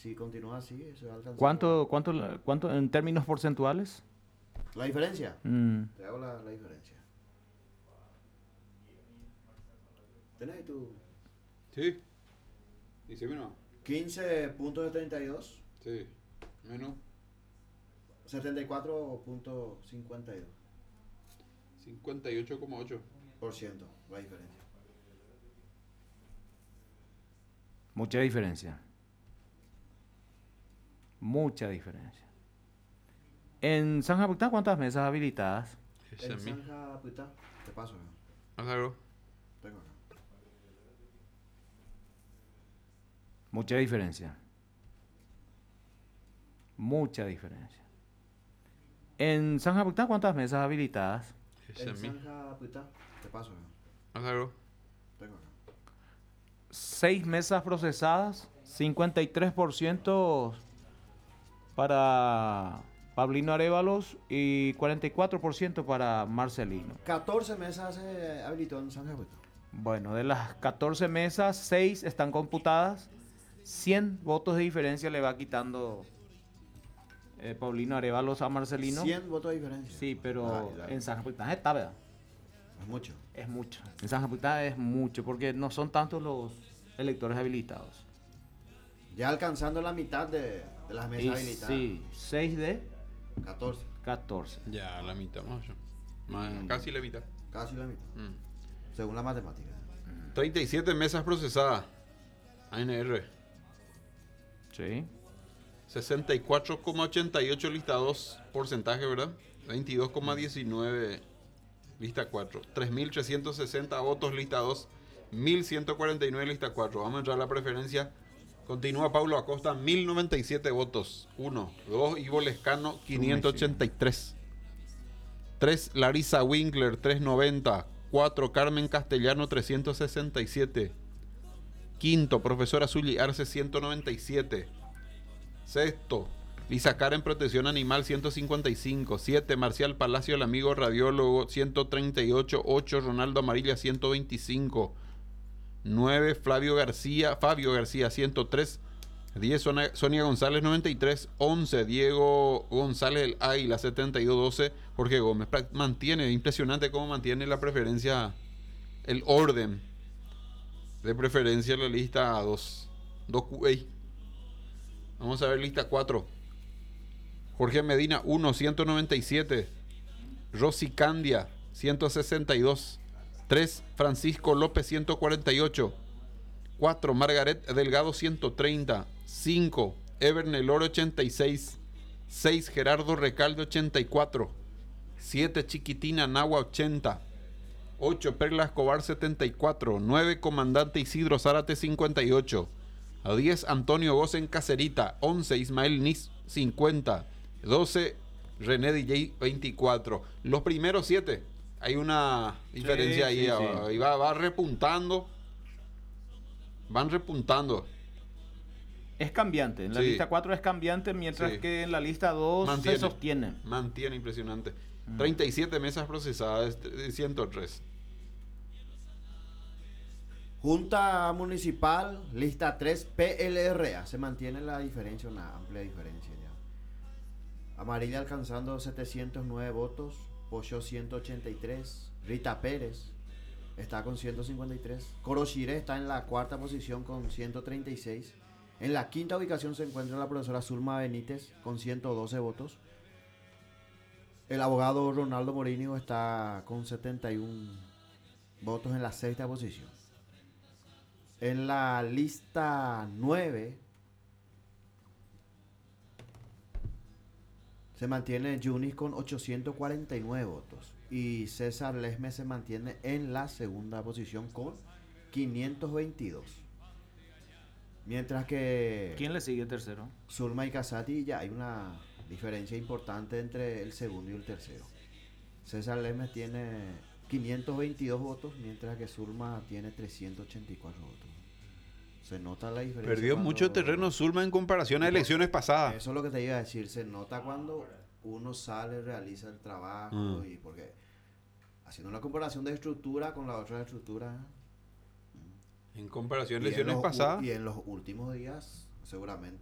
si continúa así, se va a alcanzar. ¿Cuánto en términos porcentuales? ¿La diferencia? Mm. Te hago la diferencia. ¿Tenés ahí tu Sí. Dice menos. 15 puntos de 32? Sí. Menos 74.52%, 58,8. la diferencia. Mucha diferencia. Mucha diferencia. En San Japuta, ¿cuántas mesas habilitadas? Ese En es mi. Zanja Puta, te paso. Claro. Tengo acá. Mucha diferencia. Mucha diferencia. En San Japuta, ¿cuántas mesas habilitadas? Ese En es mi. Zanja Puta, te paso. Claro. Tengo acá. 6 mesas procesadas, 53% para Pablino Arévalos y 44% para Marcelino. 14 mesas se habilitó en Zanja Puta. Bueno, de las 14 mesas, 6 están computadas. 100 votos de diferencia le va quitando Paulino Arévalos a Marcelino. 100 votos de diferencia. Sí, pero Dale. en San Japuta está, ¿verdad? Es mucho. Es mucho. En San Japuta es mucho, porque no son tantos los electores habilitados. Ya alcanzando la mitad de las mesas Y habilitadas. sí, 6 de 14. 14. Ya, la mitad más. Casi la mitad. Casi la mitad. Mm. Según la matemática. 37 mesas procesadas. ANR. Sí. 64,88 lista 2 porcentaje, ¿verdad? 22,19 lista 4. 3.360 votos lista 2. 1.149 lista 4. Vamos a entrar a la preferencia. Continúa Paulo Acosta, 1.097 votos. 1. 2. Ivo Lescano, 583. 3. Larisa Winkler, 390. 4. Carmen Castellano, 367. Quinto, profesora Zully Arce, 197. Sexto, Lisa Karen Protección Animal, 155. 7, Marcial Palacio, el amigo radiólogo, 138. 8, Ronaldo Amarilla, 125. 9, Fabio García, 103. 10, Sonia González, 93. 11, Diego González del Águila, 72. 12, Jorge Gómez. Mantiene, impresionante cómo mantiene la preferencia, el orden de preferencia en la lista 2. 2 QA. Vamos a ver lista 4. Jorge Medina, 1, 197. Rosy Candia, 162. 3, Francisco López, 148. 4, Margaret Delgado, 130. 5, Ever Nelore, 86. 6, Gerardo Recalde, 84. 7, Chiquitina Nahua, 80. 8, Perla Escobar, 74. 9, Comandante Isidro Zárate, 58. 10, Antonio Gosen Cacerita. 11, Ismael Nis, 50. 12, René DJ, 24. Los primeros 7, hay una diferencia ahí. Sí. Ahí va repuntando. Van repuntando. Es cambiante. En la Sí. lista 4 es cambiante, mientras Sí. que en la lista 2 se sostiene. Mantiene, impresionante. 37 mesas procesadas, 103. Junta Municipal, lista 3, PLRA. Se mantiene la diferencia, una amplia diferencia ya. Amarilla alcanzando 709 votos. Pollo 183. Rita Pérez está con 153. Corochiré está en la cuarta posición con 136. En la quinta ubicación se encuentra la profesora Zulma Benítez con 112 votos. El abogado Ronaldo Morinho está con 71 votos en la sexta posición. En la lista 9 se mantiene Yunis con 849 votos. Y César Lesme se mantiene en la segunda posición con 522. Mientras que ¿Quién le sigue tercero? Zulma y Casati ya hay una diferencia importante entre el segundo y el tercero. César Lesme tiene 522 votos, mientras que Zulma tiene 384 votos. Se nota la diferencia. Perdió mucho terreno Zulma en comparación a elecciones pasadas. Eso es lo que te iba a decir. Se nota cuando uno sale, realiza el trabajo. Y porque haciendo una comparación de estructura con la otra estructura. En comparación a Y en elecciones los pasadas. Y en los últimos días, seguramente